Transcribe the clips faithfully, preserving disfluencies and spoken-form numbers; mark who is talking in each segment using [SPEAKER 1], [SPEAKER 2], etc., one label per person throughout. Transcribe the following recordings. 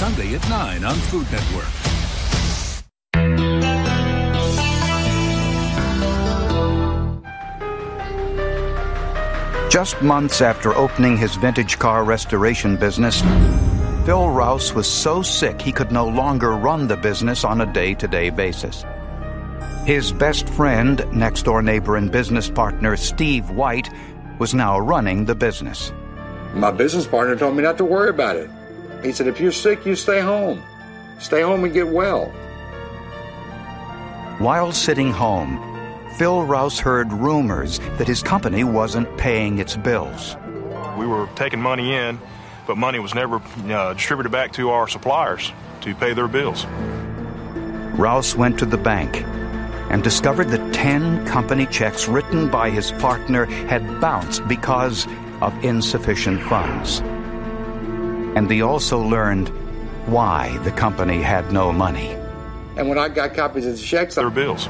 [SPEAKER 1] Sunday at nine on Food Network.
[SPEAKER 2] Just months after opening his vintage car restoration business, Phil Rouse was so sick he could no longer run the business on a day-to-day basis. His best friend, next-door neighbor and business partner Steve White, was now running the business.
[SPEAKER 3] My business partner told me not to worry about it. He said, if you're sick, you stay home. Stay home and get well.
[SPEAKER 2] While sitting home, Phil Rouse heard rumors that his company wasn't paying its bills.
[SPEAKER 4] We were taking money in, but money was never uh, distributed back to our suppliers to pay their bills.
[SPEAKER 2] Rouse went to the bank and discovered that ten company checks written by his partner had bounced because of insufficient funds. And he also learned why the company had no money.
[SPEAKER 3] And when I got copies of the checks,
[SPEAKER 4] their bills.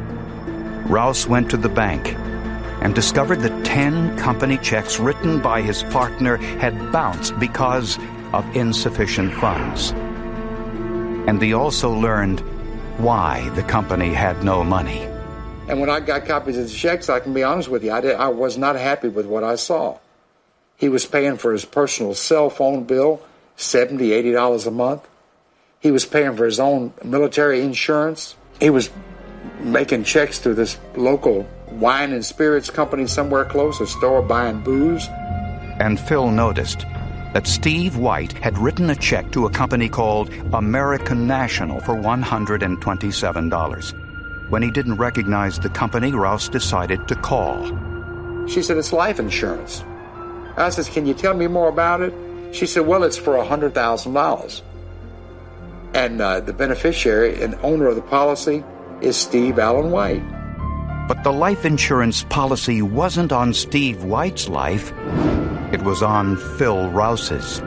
[SPEAKER 2] Rouse went to the bank and discovered that ten company checks written by his partner had bounced because of insufficient funds. And he also learned why the company had no money.
[SPEAKER 3] And when I got copies of the checks, I can be honest with you, I, did, I was not happy with what I saw. He was paying for his personal cell phone bill, seventy dollars, eighty dollars a month. He was paying for his own military insurance. He was making checks to this local wine and spirits company somewhere close, a store buying booze.
[SPEAKER 2] And Phil noticed that Steve White had written a check to a company called American National for one hundred twenty-seven dollars. When he didn't recognize the company, Rouse decided to call.
[SPEAKER 3] She said, it's life insurance. I said, can you tell me more about it? She said, well, it's for one hundred thousand dollars. And uh, the beneficiary and owner of the policy is Steve Allen White.
[SPEAKER 2] But the life insurance policy wasn't on Steve White's life. It was on Phil Rouse's.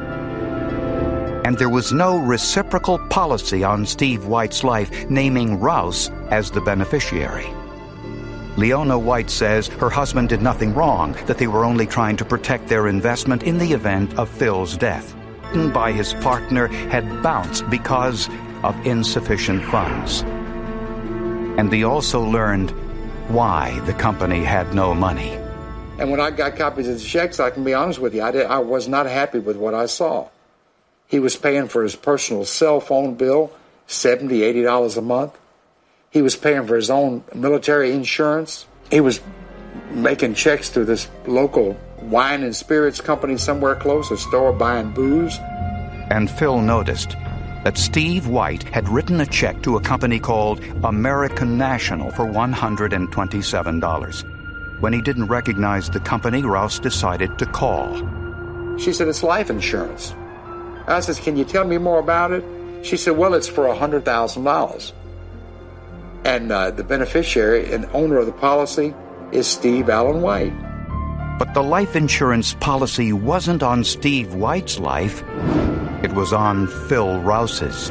[SPEAKER 2] And there was no reciprocal policy on Steve White's life naming Rouse as the beneficiary. Leona White says her husband did nothing wrong, that they were only trying to protect their investment in the event of Phil's death. By his partner had bounced because of insufficient funds. And he also learned why the company had no money.
[SPEAKER 3] And when I got copies of the checks, I can be honest with you, I, did, I was not happy with what I saw. He was paying for his personal cell phone bill, seventy dollars, eighty dollars a month. He was paying for his own military insurance. He was making checks to this local wine and spirits company somewhere close, a store buying booze.
[SPEAKER 2] And Phil noticed that Steve White had written a check to a company called American National for one hundred twenty-seven dollars. When he didn't recognize the company, Rouse decided to call.
[SPEAKER 3] She said, it's life insurance. I said, can you tell me more about it? She said, well, it's for one hundred thousand dollars. And uh, the beneficiary and owner of the policy is Steve Allen White.
[SPEAKER 2] But the life insurance policy wasn't on Steve White's life. It was on Phil Rouse's.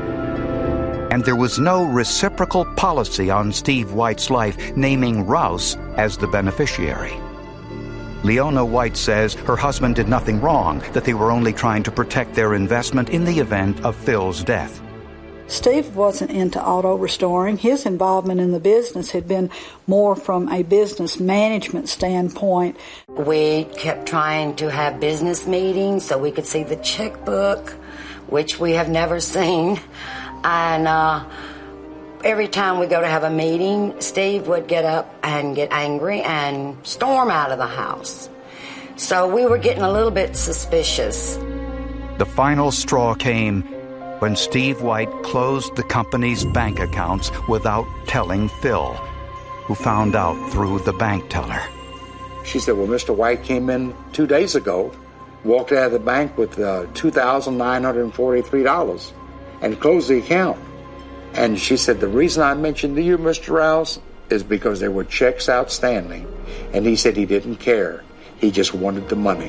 [SPEAKER 2] And there was no reciprocal policy on Steve White's life naming Rouse as the beneficiary. Leona White says her husband did nothing wrong, that they were only trying to protect their investment in the event of Phil's death.
[SPEAKER 5] Steve wasn't into auto restoring. His involvement in the business had been more from a business management standpoint.
[SPEAKER 6] We kept trying to have business meetings so we could see the checkbook, which we have never seen. And uh, every time we go to have a meeting, Steve would get up and get angry and storm out of the house. So we were getting a little bit suspicious.
[SPEAKER 2] The final straw came when Steve White closed the company's bank accounts without telling Phil, who found out through the bank teller.
[SPEAKER 3] She said, well, Mister White came in two days ago, walked out of the bank with uh, two thousand nine hundred forty-three dollars and closed the account. And she said, the reason I mentioned to you, Mister Rouse, is because there were checks outstanding. And he said he didn't care. He just wanted the money.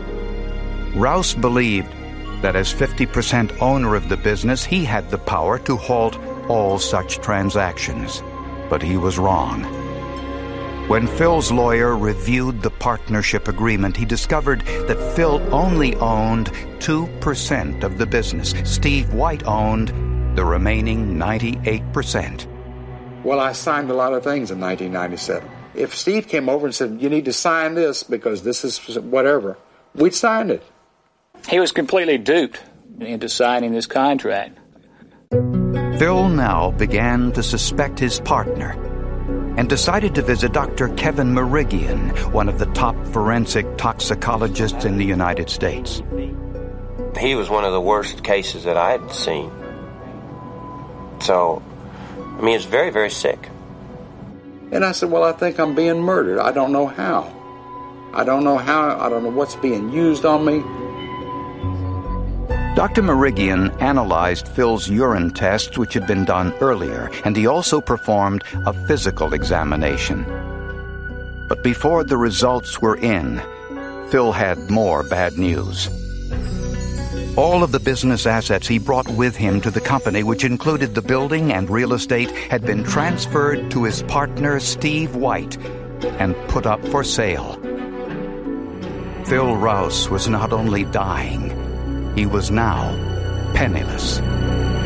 [SPEAKER 2] Rouse believed that as fifty percent owner of the business, he had the power to halt all such transactions. But he was wrong. When Phil's lawyer reviewed the partnership agreement, he discovered that Phil only owned two percent of the business. Steve White owned the remaining ninety-eight percent.
[SPEAKER 3] Well, I signed a lot of things in nineteen ninety-seven. If Steve came over and said, you need to sign this because this is whatever, we'd sign it.
[SPEAKER 7] He was completely duped into signing this contract.
[SPEAKER 2] Phil now began to suspect his partner and decided to visit Doctor Kevin Merigian, one of the top forensic toxicologists in the United States.
[SPEAKER 8] He was one of the worst cases that I had seen. So, I mean, he was very, very sick.
[SPEAKER 3] And I said, well, I think I'm being murdered. I don't know how. I don't know how. I don't know what's being used on me.
[SPEAKER 2] Doctor Merigian analyzed Phil's urine tests, which had been done earlier, and he also performed a physical examination. But before the results were in, Phil had more bad news. All of the business assets he brought with him to the company, which included the building and real estate, had been transferred to his partner, Steve White, and put up for sale. Phil Rouse was not only dying, he was now penniless.